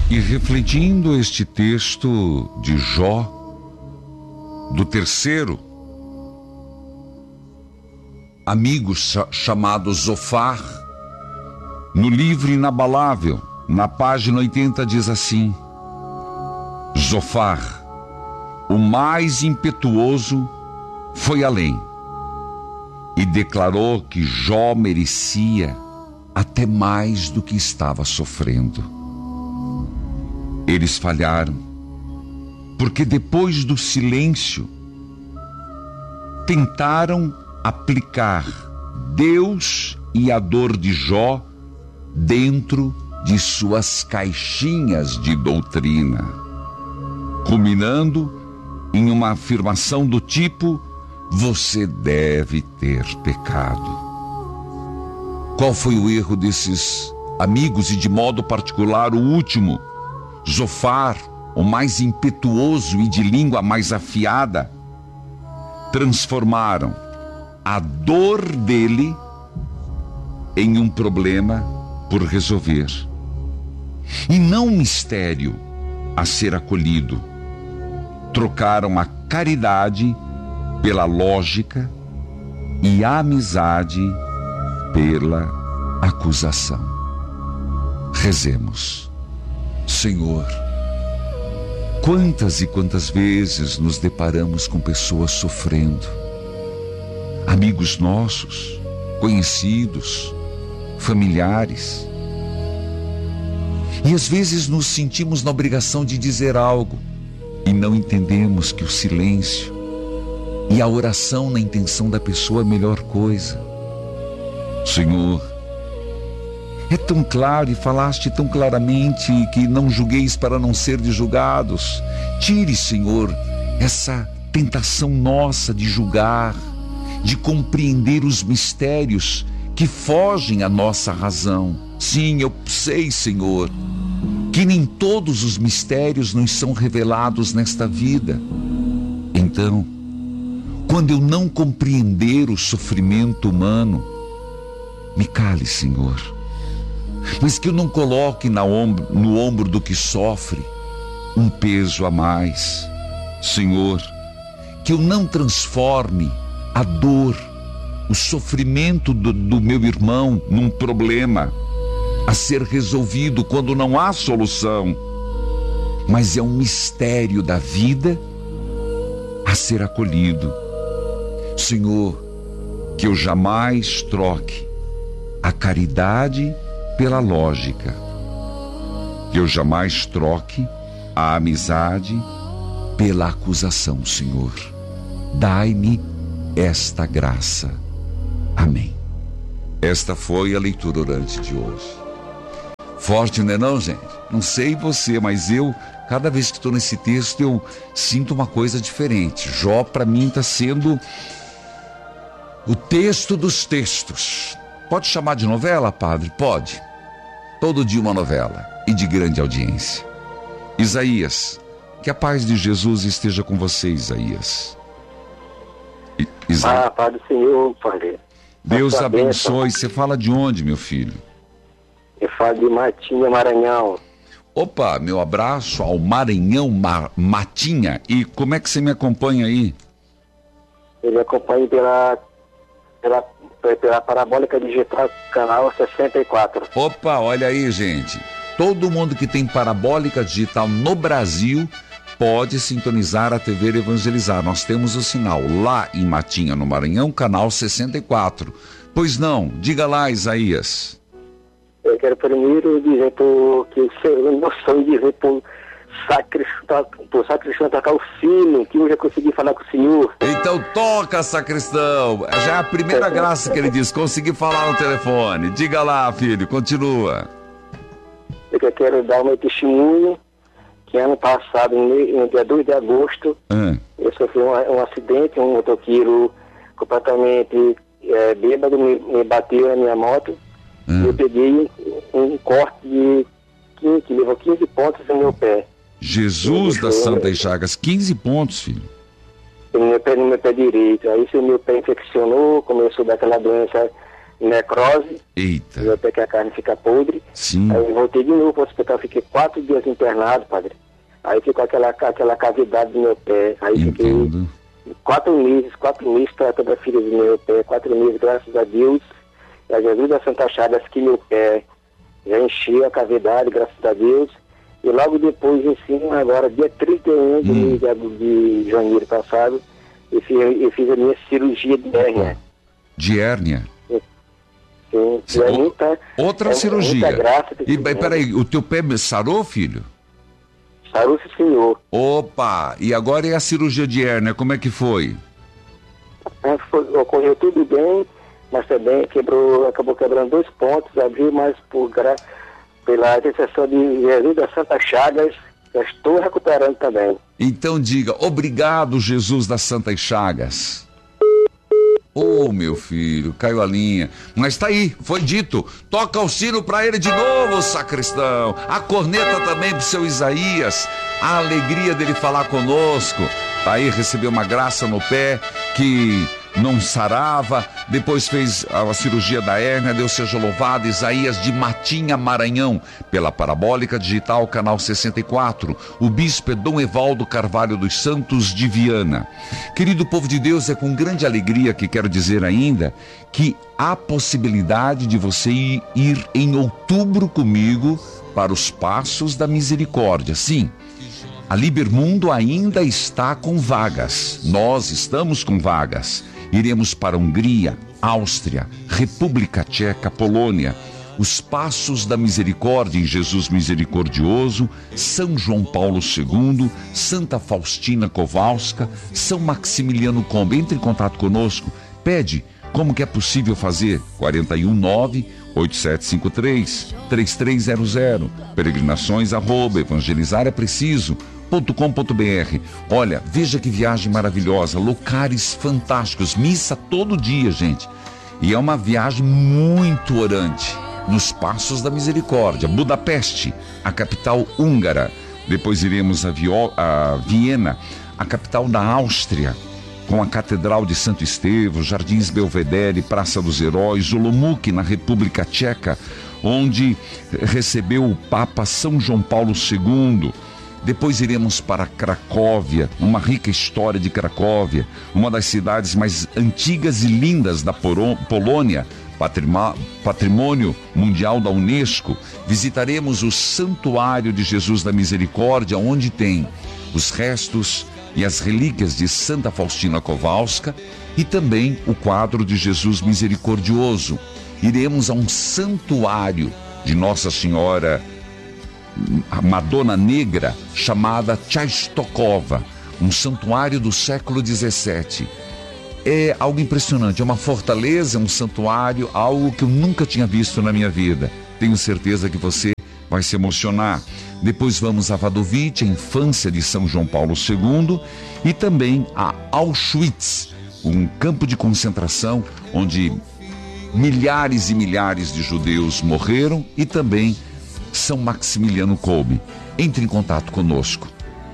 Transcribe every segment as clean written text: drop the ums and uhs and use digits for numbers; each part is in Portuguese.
E refletindo este texto de Jó, do terceiro amigo chamado Zofar, no livro Inabalável, na página 80, diz assim: Zofar, o mais impetuoso, foi além e declarou que Jó merecia até mais do que estava sofrendo. Eles falharam, porque depois do silêncio, tentaram aplicar Deus e a dor de Jó dentro de suas caixinhas de doutrina, culminando em uma afirmação do tipo: você deve ter pecado. Qual foi o erro desses amigos e, de modo particular, o último, Zofar, o mais impetuoso e de língua mais afiada? Transformaram a dor dele em um problema por resolver, e não um mistério a ser acolhido. Trocaram a caridade pela lógica e a amizade pela acusação. Rezemos. Senhor, quantas e quantas vezes nos deparamos com pessoas sofrendo, amigos nossos, conhecidos, familiares, e às vezes nos sentimos na obrigação de dizer algo e não entendemos que o silêncio e a oração na intenção da pessoa é a melhor coisa. Senhor, é tão claro e falaste tão claramente que não julgueis para não serdes julgados. Tire, Senhor, essa tentação nossa de julgar, de compreender os mistérios que fogem à nossa razão. Sim, eu sei, Senhor, que nem todos os mistérios nos são revelados nesta vida. Então, quando eu não compreender o sofrimento humano, me cale, Senhor, mas que eu não coloque no ombro do que sofre um peso a mais. Senhor, que eu não transforme a dor, o sofrimento do meu irmão num problema a ser resolvido quando não há solução, mas é um mistério da vida a ser acolhido. Senhor, que eu jamais troque a caridade pela lógica, que eu jamais troque a amizade pela acusação, Senhor. Dai-me esta graça. Amém. Esta foi a leitura orante de hoje. Forte, não é não, gente? Não sei você, mas eu, cada vez que estou nesse texto, eu sinto uma coisa diferente. Jó, para mim, está sendo o texto dos textos. Pode chamar de novela, padre? Pode. Todo dia uma novela, e de grande audiência. Isaías, que a paz de Jesus esteja com você, Isaías. Paz do Senhor, padre. Deus abençoe. Você fala de onde, meu filho? Eu falo de Matinha, Maranhão. Opa, meu abraço ao Maranhão, Matinha. E como é que você me acompanha aí? Eu me acompanho pela parabólica digital, canal 64. Opa, olha aí, gente. Todo mundo que tem parabólica digital no Brasil pode sintonizar a TV Evangelizar. Nós temos o sinal lá em Matinha, no Maranhão, canal 64. Pois não, diga lá, Isaías. Eu quero primeiro dizer que eu não sonho de dizer pro sacristão tocar o sino, que eu já consegui falar com o senhor. Então toca, sacristão. Já é a primeira graça que ele diz, consegui falar no telefone. Diga lá, filho, continua. Eu quero dar o meu testemunho, que ano passado, no dia 2 de agosto, eu sofri um acidente, um motoqueiro completamente bêbado me bateu na minha moto. Eu peguei um corte que levou 15 pontos no meu pé. Jesus das Santas Chagas, 15 pontos, filho. No meu pé direito. Aí o meu pé infeccionou, começou a dar aquela doença necrose. Eita. Meu pé que a carne fica podre. Sim. Aí eu voltei de novo para o hospital, fiquei 4 dias internado, padre. Aí ficou aquela cavidade do meu pé. Aí Entendo. fiquei 4 meses tratando a filha do meu pé, 4 meses, graças a Deus, e a Jesus da Santa Chagas, que meu pé já encheu a cavidade, graças a Deus. E logo depois, em cima, agora, dia 31 de janeiro passado, eu fiz a minha cirurgia de hérnia. De hérnia? Sim. Outra cirurgia. E peraí, o teu pé sarou, filho? Sarou, senhor. Opa! E agora é a cirurgia de hérnia, como é que foi? Ocorreu tudo bem, mas também acabou quebrando 2 pontos, abriu, mas pela intercessão de Jesus da Santa Chagas, eu estou recuperando também. Então diga, obrigado, Jesus das Santas Chagas. Meu filho, caiu a linha. Mas tá aí, foi dito. Toca o sino pra ele de novo, sacristão. A corneta também pro seu Isaías. A alegria dele falar conosco. Tá aí, recebeu uma graça no pé que não sarava, depois fez a cirurgia da hérnia, Deus seja louvado. Isaías de Matinha, Maranhão, pela Parabólica Digital, canal 64, o bispo é Dom Evaldo Carvalho dos Santos de Viana. Querido povo de Deus, é com grande alegria que quero dizer ainda que há possibilidade de você ir em outubro comigo para os Passos da Misericórdia. Sim, a Libermundo ainda está com vagas, nós estamos com vagas. Iremos para Hungria, Áustria, República Tcheca, Polônia, os Passos da Misericórdia em Jesus Misericordioso, São João Paulo II, Santa Faustina Kowalska, São Maximiliano Kolbe. Entre em contato conosco, pede como que é possível fazer. 419-8753-3300, peregrinações@evangelizarepreciso.com.br. Olha, veja que viagem maravilhosa, locais fantásticos, missa todo dia, gente. E é uma viagem muito orante, nos Passos da Misericórdia. Budapeste, a capital húngara. Depois iremos a Viena, a capital da Áustria, com a Catedral de Santo Estevão, Jardins Belvedere, Praça dos Heróis, Olomouc, na República Tcheca, onde recebeu o Papa São João Paulo II. Depois iremos para Cracóvia, uma rica história de Cracóvia, uma das cidades mais antigas e lindas da Polônia, patrimônio mundial da Unesco. Visitaremos o Santuário de Jesus da Misericórdia, onde tem os restos e as relíquias de Santa Faustina Kowalska e também o quadro de Jesus Misericordioso. Iremos a um santuário de Nossa Senhora Madonna Negra, chamada Częstochowa, um santuário do século XVII. É algo impressionante, é uma fortaleza, um santuário, algo que eu nunca tinha visto na minha vida. Tenho certeza que você vai se emocionar. Depois vamos a Wadowice, a infância de São João Paulo II, e também a Auschwitz, um campo de concentração onde milhares e milhares de judeus morreram, e também São Maximiliano Kolbe. Entre em contato conosco.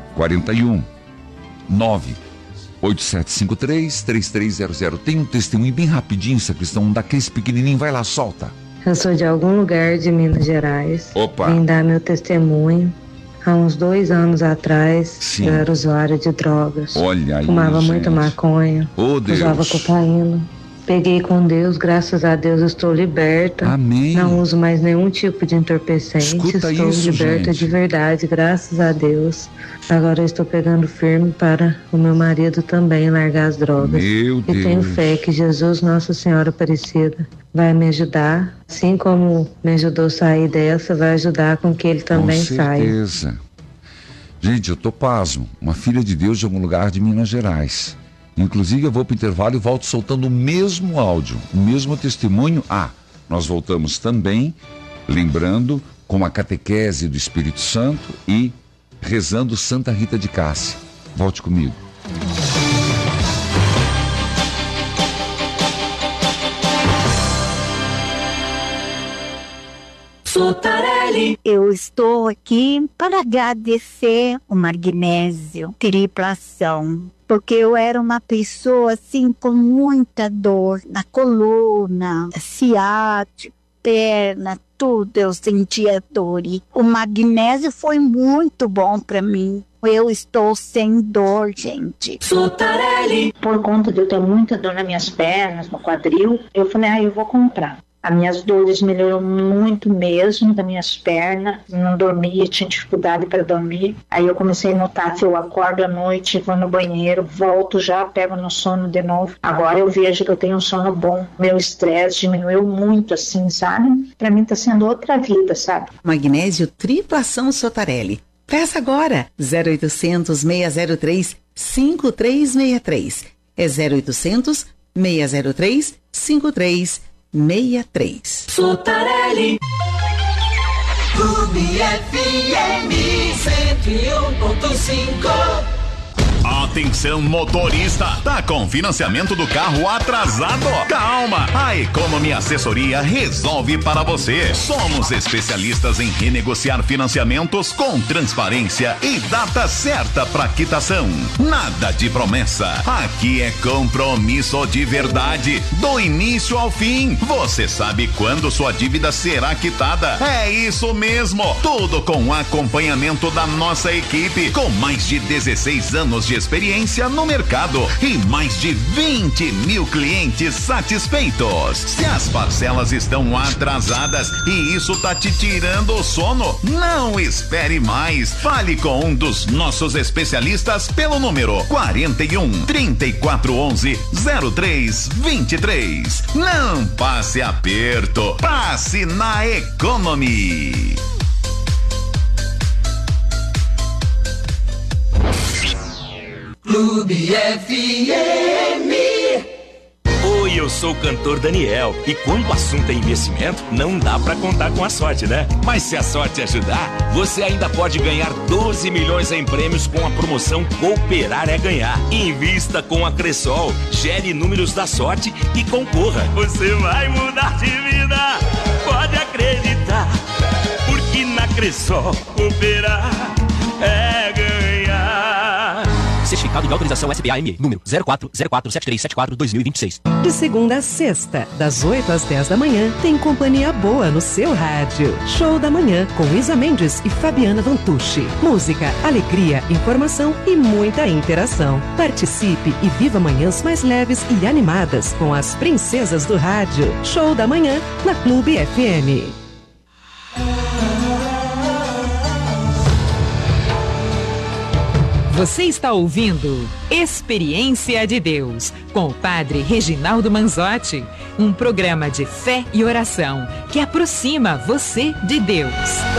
419-8753-3300. Tem um testemunho bem rapidinho, sacristão, daqueles pequenininho. Vai lá, solta. Eu sou de algum lugar de Minas Gerais. Opa! Vim dar meu testemunho. Há uns 2 anos atrás, sim, eu era usuária de drogas. Olha aí, fumava gente, muito maconha. Oh, Deus. Usava cocaína. Peguei com Deus, graças a Deus estou liberta. Amém. Não uso mais nenhum tipo de entorpecente. Escuta estou isso, liberta, gente, de verdade, graças a Deus. Agora eu estou pegando firme para o meu marido também largar as drogas. Meu Deus. E tenho fé que Jesus, Nossa Senhora Aparecida, vai me ajudar. Assim como me ajudou a sair dessa, vai ajudar com que ele também saia. Com certeza. Gente, eu tô pasmo. Uma filha de Deus de algum lugar de Minas Gerais. Inclusive eu vou para o intervalo e volto soltando o mesmo áudio, o mesmo testemunho. Nós voltamos também, lembrando, com a catequese do Espírito Santo e rezando Santa Rita de Cássia. Volte comigo. Sotarelli. Eu estou aqui para agradecer o magnésio triplação, porque eu era uma pessoa assim com muita dor na coluna, ciática, perna, tudo eu sentia dor. E o magnésio foi muito bom para mim. Eu estou sem dor, gente. Sotarelli. Por conta de eu ter muita dor nas minhas pernas, no quadril, eu falei, eu vou comprar. As minhas dores melhoraram muito mesmo, das minhas pernas. Não dormia, tinha dificuldade para dormir. Aí eu comecei a notar que eu acordo à noite, vou no banheiro, volto já, pego no sono de novo. Agora eu vejo que eu tenho um sono bom. Meu estresse diminuiu muito, assim, sabe? Para mim tá sendo outra vida, sabe? Magnésio triplação Sotarelli. Peça agora, 0800 603 5363. É 0800 603 5363. Sotarelli. Clube FM 101.5. Atenção motorista, tá com financiamento do carro atrasado? Calma, a Economy Assessoria resolve para você. Somos especialistas em renegociar financiamentos com transparência e data certa para quitação. Nada de promessa, aqui é compromisso de verdade, do início ao fim. Você sabe quando sua dívida será quitada? É isso mesmo, tudo com acompanhamento da nossa equipe, com mais de 16 anos de experiência no mercado e mais de 20 mil clientes satisfeitos. Se as parcelas estão atrasadas e isso tá te tirando o sono, não espere mais. Fale com um dos nossos especialistas pelo número 41 3411 0323. Não passe aperto, passe na Economy. Clube FM. Oi, eu sou o cantor Daniel e quando o assunto é investimento, não dá pra contar com a sorte, né? Mas se a sorte ajudar, você ainda pode ganhar 12 milhões em prêmios com a promoção Cooperar é Ganhar. Invista com a Cressol, gere números da sorte e concorra. Você vai mudar de vida, pode acreditar, porque na Cressol cooperar é ganhar. Certificado de autorização SPAM, número 04047374-2026. De segunda a sexta, das 8 às 10 da manhã, tem companhia boa no seu rádio. Show da Manhã, com Isa Mendes e Fabiana Vantucci. Música, alegria, informação e muita interação. Participe e viva manhãs mais leves e animadas com as princesas do rádio. Show da Manhã, na Clube FM. Você está ouvindo Experiência de Deus, com o Padre Reginaldo Manzotti, um programa de fé e oração que aproxima você de Deus.